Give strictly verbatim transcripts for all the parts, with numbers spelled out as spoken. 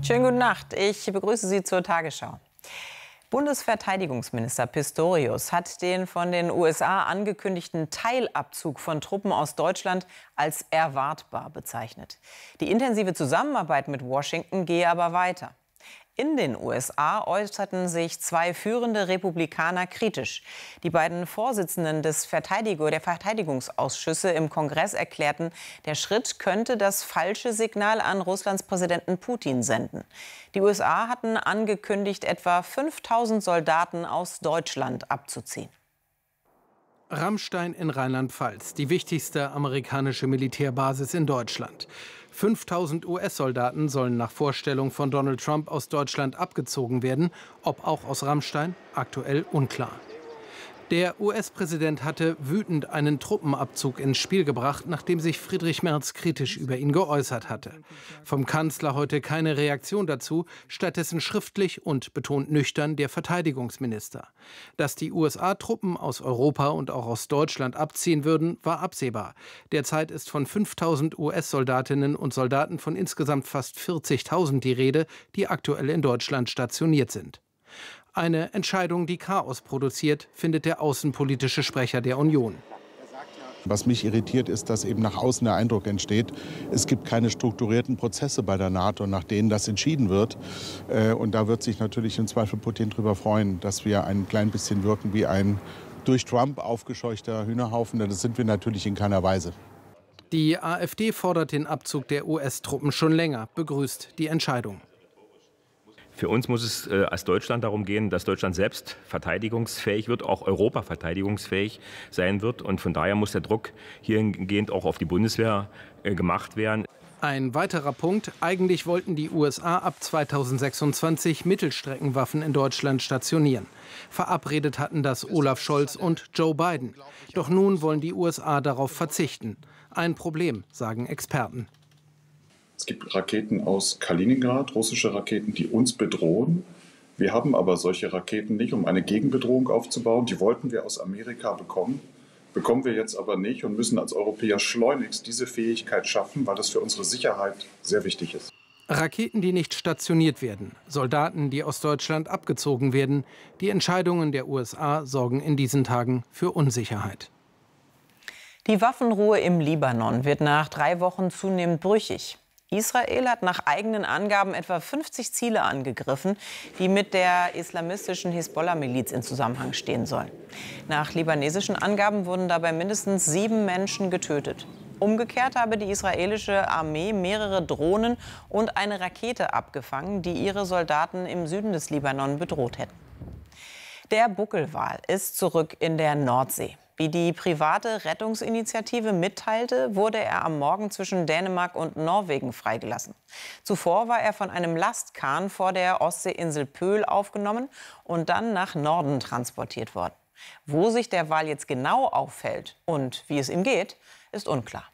Schönen guten Nacht. Ich begrüße Sie zur Tagesschau. Bundesverteidigungsminister Pistorius hat den von den U S A angekündigten Teilabzug von Truppen aus Deutschland als erwartbar bezeichnet. Die intensive Zusammenarbeit mit Washington gehe aber weiter. In den U S A äußerten sich zwei führende Republikaner kritisch. Die beiden Vorsitzenden des Verteidiger- der Verteidigungsausschüsse im Kongress erklärten, der Schritt könnte das falsche Signal an Russlands Präsidenten Putin senden. Die U S A hatten angekündigt, etwa fünftausend Soldaten aus Deutschland abzuziehen. Ramstein in Rheinland-Pfalz, die wichtigste amerikanische Militärbasis in Deutschland. fünftausend U S-Soldaten sollen nach Vorstellung von Donald Trump aus Deutschland abgezogen werden, ob auch aus Ramstein, aktuell unklar. Der U S-Präsident hatte wütend einen Truppenabzug ins Spiel gebracht, nachdem sich Friedrich Merz kritisch über ihn geäußert hatte. Vom Kanzler heute keine Reaktion dazu, stattdessen schriftlich und betont nüchtern der Verteidigungsminister. Dass die U S A-Truppen aus Europa und auch aus Deutschland abziehen würden, war absehbar. Derzeit ist von fünftausend U S-Soldatinnen und Soldaten von insgesamt fast vierzigtausend die Rede, die aktuell in Deutschland stationiert sind. Eine Entscheidung, die Chaos produziert, findet der außenpolitische Sprecher der Union. Was mich irritiert, ist, dass eben nach außen der Eindruck entsteht, es gibt keine strukturierten Prozesse bei der NATO, nach denen das entschieden wird. Und da wird sich natürlich im Zweifel Putin darüber freuen, dass wir ein klein bisschen wirken wie ein durch Trump aufgescheuchter Hühnerhaufen. Das sind wir natürlich in keiner Weise. Die AfD fordert den Abzug der U S-Truppen schon länger, begrüßt die Entscheidung. Für uns muss es äh, als Deutschland darum gehen, dass Deutschland selbst verteidigungsfähig wird, auch Europa verteidigungsfähig sein wird. Und von daher muss der Druck hiergehend auch auf die Bundeswehr äh, gemacht werden. Ein weiterer Punkt. Eigentlich wollten die U S A ab zweitausendsechsundzwanzig Mittelstreckenwaffen in Deutschland stationieren. Verabredet hatten das Olaf Scholz und Joe Biden. Doch nun wollen die U S A darauf verzichten. Ein Problem, sagen Experten. Es gibt Raketen aus Kaliningrad, russische Raketen, die uns bedrohen. Wir haben aber solche Raketen nicht, um eine Gegenbedrohung aufzubauen. Die wollten wir aus Amerika bekommen, bekommen wir jetzt aber nicht und müssen als Europäer schleunigst diese Fähigkeit schaffen, weil das für unsere Sicherheit sehr wichtig ist. Raketen, die nicht stationiert werden, Soldaten, die aus Deutschland abgezogen werden. Die Entscheidungen der U S A sorgen in diesen Tagen für Unsicherheit. Die Waffenruhe im Libanon wird nach drei Wochen zunehmend brüchig. Israel hat nach eigenen Angaben etwa fünfzig Ziele angegriffen, die mit der islamistischen Hisbollah-Miliz in Zusammenhang stehen sollen. Nach libanesischen Angaben wurden dabei mindestens sieben Menschen getötet. Umgekehrt habe die israelische Armee mehrere Drohnen und eine Rakete abgefangen, die ihre Soldaten im Süden des Libanon bedroht hätten. Der Buckelwal ist zurück in der Nordsee. Wie die private Rettungsinitiative mitteilte, wurde er am Morgen zwischen Dänemark und Norwegen freigelassen. Zuvor war er von einem Lastkahn vor der Ostseeinsel Pöhl aufgenommen und dann nach Norden transportiert worden. Wo sich der Wal jetzt genau aufhält und wie es ihm geht, ist unklar.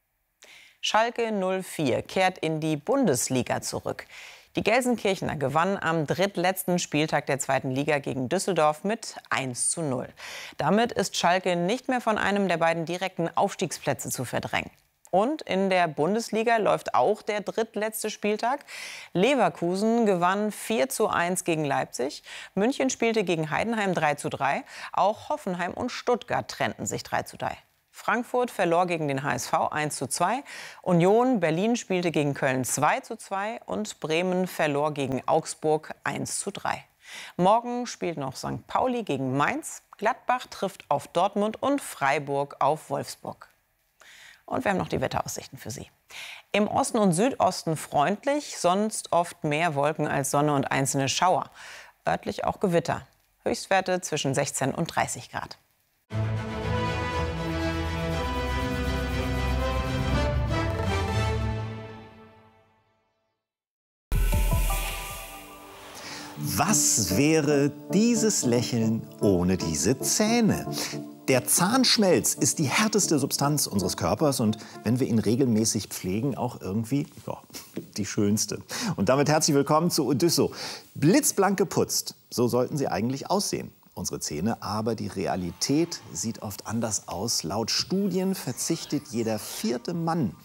Schalke null vier kehrt in die Bundesliga zurück. Die Gelsenkirchener gewannen am drittletzten Spieltag der zweiten Liga gegen Düsseldorf mit eins zu null. Damit ist Schalke nicht mehr von einem der beiden direkten Aufstiegsplätze zu verdrängen. Und in der Bundesliga läuft auch der drittletzte Spieltag. Leverkusen gewann vier zu eins gegen Leipzig. München spielte gegen Heidenheim drei zu drei. Auch Hoffenheim und Stuttgart trennten sich drei zu drei. Frankfurt verlor gegen den H S V eins zu zwei. Union Berlin spielte gegen Köln zwei zu zwei. Und Bremen verlor gegen Augsburg eins zu drei. Morgen spielt noch Sankt Pauli gegen Mainz. Gladbach trifft auf Dortmund und Freiburg auf Wolfsburg. Und wir haben noch die Wetteraussichten für Sie. Im Osten und Südosten freundlich, sonst oft mehr Wolken als Sonne und einzelne Schauer. Örtlich auch Gewitter. Höchstwerte zwischen sechzehn und dreißig Grad. Was wäre dieses Lächeln ohne diese Zähne? Der Zahnschmelz ist die härteste Substanz unseres Körpers und wenn wir ihn regelmäßig pflegen, auch irgendwie ja, die schönste. Und damit herzlich willkommen zu Odysso. Blitzblank geputzt, so sollten sie eigentlich aussehen, unsere Zähne. Aber die Realität sieht oft anders aus. Laut Studien verzichtet jeder vierte Mann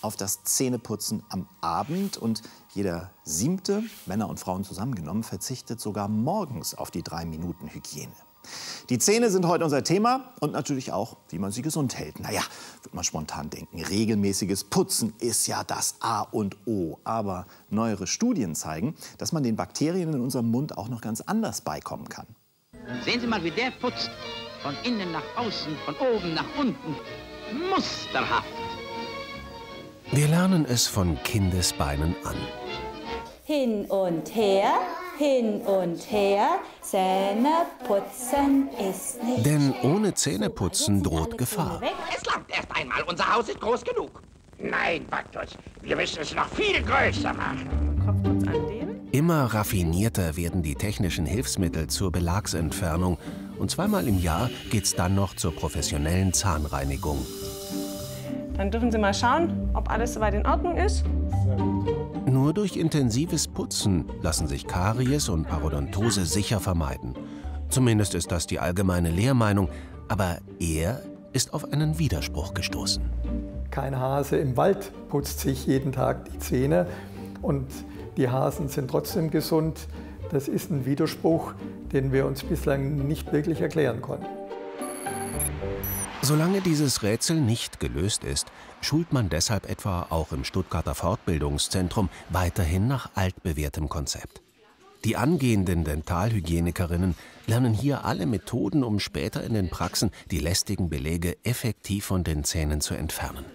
auf das Zähneputzen am Abend. Und jeder siebte, Männer und Frauen zusammengenommen, verzichtet sogar morgens auf die drei Minuten Hygiene. Die Zähne sind heute unser Thema und natürlich auch, wie man sie gesund hält. Naja, wird man spontan denken, regelmäßiges Putzen ist ja das A und O. Aber neuere Studien zeigen, dass man den Bakterien in unserem Mund auch noch ganz anders beikommen kann. Sehen Sie mal, wie der putzt. Von innen nach außen, von oben nach unten. Musterhaft. Wir lernen es von Kindesbeinen an. Hin und her, hin und her, Zähne putzen ist nicht. Denn ohne Zähneputzen droht Gefahr. Es langt erst einmal, unser Haus ist groß genug. Nein, Baktus, wir müssen es noch viel größer machen. Kopf an den. Immer raffinierter werden die technischen Hilfsmittel zur Belagsentfernung. Und zweimal im Jahr geht's dann noch zur professionellen Zahnreinigung. Dann dürfen Sie mal schauen, ob alles soweit in Ordnung ist. Nur durch intensives Putzen lassen sich Karies und Parodontose sicher vermeiden. Zumindest ist das die allgemeine Lehrmeinung. Aber er ist auf einen Widerspruch gestoßen. Kein Hase im Wald putzt sich jeden Tag die Zähne und die Hasen sind trotzdem gesund. Das ist ein Widerspruch, den wir uns bislang nicht wirklich erklären konnten. Solange dieses Rätsel nicht gelöst ist, schult man deshalb etwa auch im Stuttgarter Fortbildungszentrum weiterhin nach altbewährtem Konzept. Die angehenden Dentalhygienikerinnen lernen hier alle Methoden, um später in den Praxen die lästigen Beläge effektiv von den Zähnen zu entfernen.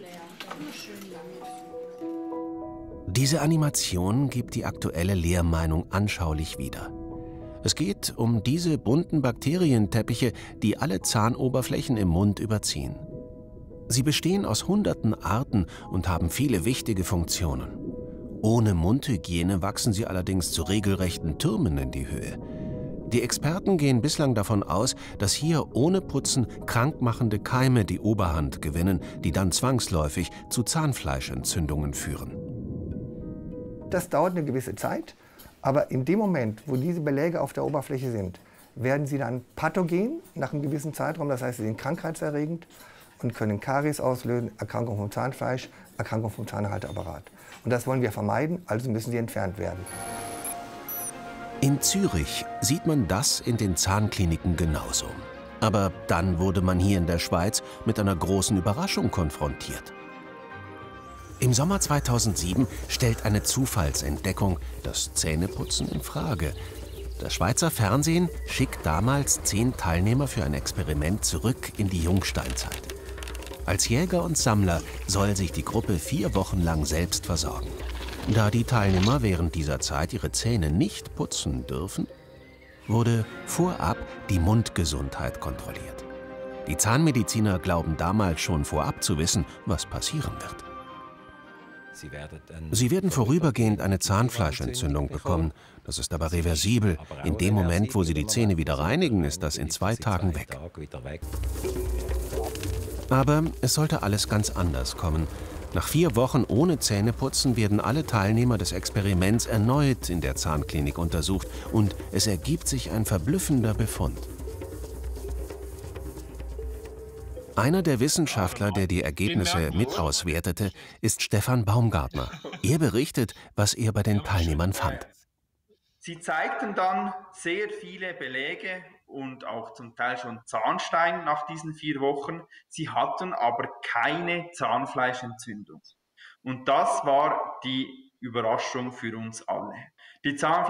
Diese Animation gibt die aktuelle Lehrmeinung anschaulich wieder. Es geht um diese bunten Bakterienteppiche, die alle Zahnoberflächen im Mund überziehen. Sie bestehen aus hunderten Arten und haben viele wichtige Funktionen. Ohne Mundhygiene wachsen sie allerdings zu regelrechten Türmen in die Höhe. Die Experten gehen bislang davon aus, dass hier ohne Putzen krankmachende Keime die Oberhand gewinnen, die dann zwangsläufig zu Zahnfleischentzündungen führen. Das dauert eine gewisse Zeit, aber in dem Moment, wo diese Beläge auf der Oberfläche sind, werden sie dann pathogen nach einem gewissen Zeitraum. Das heißt, sie sind krankheitserregend und können Karies auslösen, Erkrankung vom Zahnfleisch, Erkrankung vom Zahnhalteapparat. Und das wollen wir vermeiden, also müssen sie entfernt werden. In Zürich sieht man das in den Zahnkliniken genauso. Aber dann wurde man hier in der Schweiz mit einer großen Überraschung konfrontiert. Im Sommer zweitausendsieben stellt eine Zufallsentdeckung das Zähneputzen in Frage. Das Schweizer Fernsehen schickt damals zehn Teilnehmer für ein Experiment zurück in die Jungsteinzeit. Als Jäger und Sammler soll sich die Gruppe vier Wochen lang selbst versorgen. Da die Teilnehmer während dieser Zeit ihre Zähne nicht putzen dürfen, wurde vorab die Mundgesundheit kontrolliert. Die Zahnmediziner glauben damals schon vorab zu wissen, was passieren wird. Sie werden vorübergehend eine Zahnfleischentzündung bekommen. Das ist aber reversibel. In dem Moment, wo Sie die Zähne wieder reinigen, ist das in zwei Tagen weg. Aber es sollte alles ganz anders kommen. Nach vier Wochen ohne Zähneputzen werden alle Teilnehmer des Experiments erneut in der Zahnklinik untersucht und es ergibt sich ein verblüffender Befund. Einer der Wissenschaftler, der die Ergebnisse mit auswertete, ist Stefan Baumgartner. Er berichtet, was er bei den Teilnehmern fand. Sie zeigten dann sehr viele Beläge und auch zum Teil schon Zahnstein nach diesen vier Wochen. Sie hatten aber keine Zahnfleischentzündung. Und das war die Überraschung für uns alle. Die Zahnfleisch